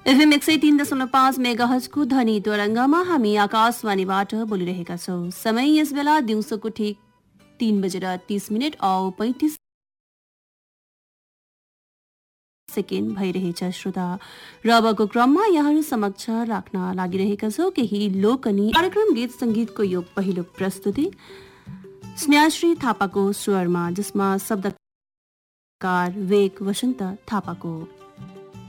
FM 103.5 मेगाहर्जको ध्वनि तरङ्गमा हामी आकाशवाणीबाट बोलिरहेका छौँ। समय यस बेला दिउँसोको ठिक 3:30 औ 35 सेकेन्ड भइरहेछ श्रोता। र अबको क्रममा यहाँहरू समक्ष राख्न लागिरहेका छौँ केही लोकनी कार्यक्रम गीत सङ्गीतको यो पहिलो प्रस्तुति स्नेहाश्री थापाको स्वरमा, जसमा शब्दकार वेग वसन्त थापाको।